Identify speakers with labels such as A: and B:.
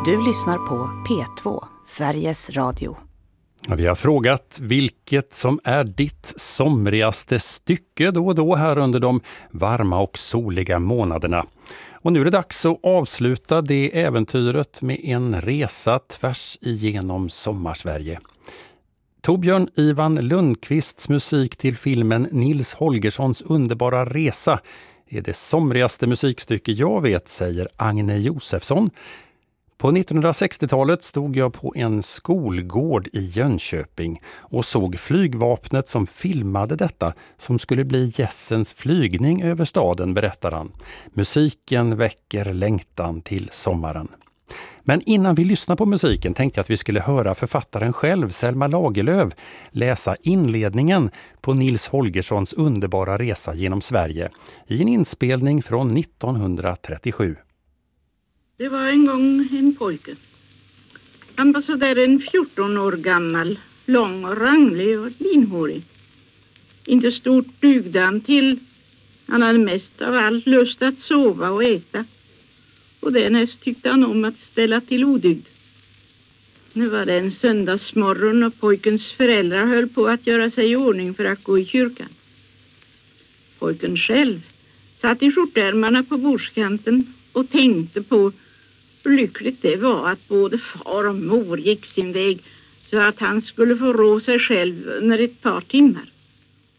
A: Du lyssnar på P2, Sveriges Radio.
B: Vi har frågat vilket som är ditt somrigaste stycke då och då här under de varma och soliga månaderna. Och nu är det dags att avsluta det äventyret med en resa tvärs igenom Sommarsverige. Torbjörn Ivan Lundqvists musik till filmen Nils Holgerssons underbara resa är det somrigaste musikstycke jag vet, säger Agne Josefsson. På 1960-talet stod jag på en skolgård i Jönköping och såg flygvapnet som filmade detta som skulle bli gässens flygning över staden, berättar han. Musiken väcker längtan till sommaren. Men innan vi lyssnar på musiken tänkte jag att vi skulle höra författaren själv, Selma Lagerlöf, läsa inledningen på Nils Holgerssons underbara resa genom Sverige i en inspelning från 1937.
C: Det var en gång en pojke. Han var så där en 14 år gammal, lång och ranglig och linhårig. Inte stort dugde han till. Han hade mest av allt lust att sova och äta. Och därnäst tyckte han om att ställa till odygd. Nu var det en söndagsmorgon och pojkens föräldrar höll på att göra sig i ordning för att gå i kyrkan. Pojken själv satt i skjortärmarna på bordskanten och tänkte på hur lyckligt det var att både far och mor gick sin väg så att han skulle få rå sig själv under ett par timmar.